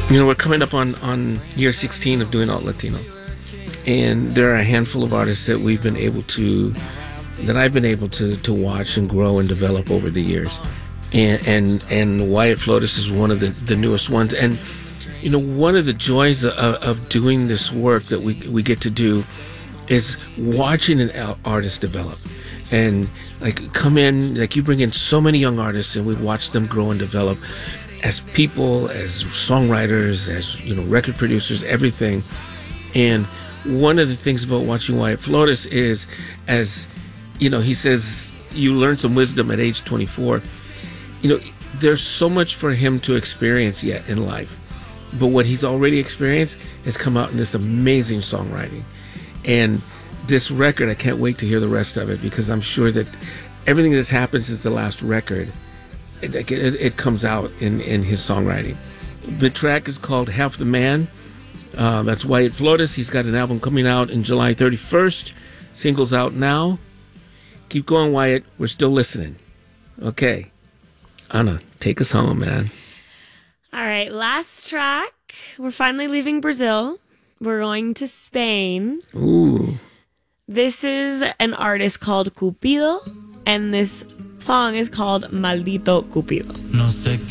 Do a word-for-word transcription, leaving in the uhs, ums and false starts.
You know, we're coming up on, on year sixteen of doing Alt Latino. And there are a handful of artists that we've been able to, that I've been able to, to watch and grow and develop over the years. And and, and Wyatt Flores is one of the, the newest ones. And, you know, one of the joys of, of doing this work that we, we get to do is watching an artist develop. And, like, come in, like, you bring in so many young artists and we watch them grow and develop as people, as songwriters, as, you know, record producers, everything. And one of the things about watching Wyatt Flores is, as, you know, he says, you learn some wisdom at age twenty-four. You know, there's so much for him to experience yet in life. But what he's already experienced has come out in this amazing songwriting. And this record, I can't wait to hear the rest of it, because I'm sure that everything that's happened since the last record, it, it, it comes out in, in his songwriting. The track is called Half the Man. Uh, that's Wyatt Flores. He's got an album coming out in July thirty-first. Singles out now. Keep going, Wyatt. We're still listening. Okay. Anna, take us home, man. All right. Last track. We're finally leaving Brazil. We're going to Spain. Ooh. This is an artist called Cupido, and this song is called Maldito Cupido. No sé